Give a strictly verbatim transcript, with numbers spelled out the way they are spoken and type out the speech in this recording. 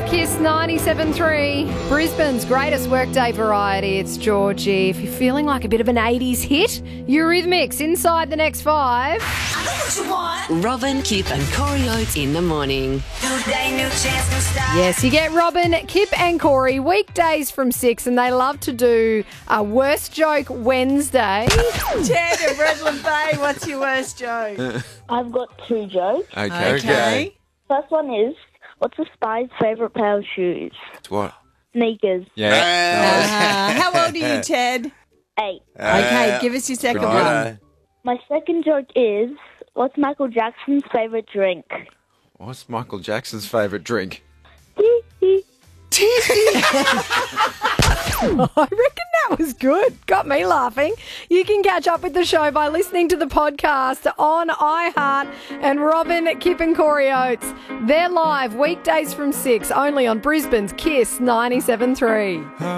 Kiss ninety-seven three, Brisbane's greatest workday variety. It's Georgie. If you're feeling like a bit of an eighties hit, Eurythmics inside the next five. I know what you want. Robin, Kip and Corey Oates in the morning. New day, new chance, new style. Yes, you get Robin, Kip and Corey weekdays from six, and they love to do a Worst Joke Wednesday. Ted of Redland Bay, what's your worst joke? I've got two jokes. Okay. Okay. First one is, what's a spy's favourite pair of shoes? It's what? Sneakers. Yeah. Uh, how old are you, Ted? Eight. Okay, give us your second one. Righto. My second joke is, what's Michael Jackson's favourite drink? What's Michael Jackson's favourite drink? I reckon that was good. Got me laughing. You can catch up with the show by listening to the podcast on iHeart and Robin, Kip and Corey Oates. They're live weekdays from six, only on Brisbane's Kiss ninety-seven three.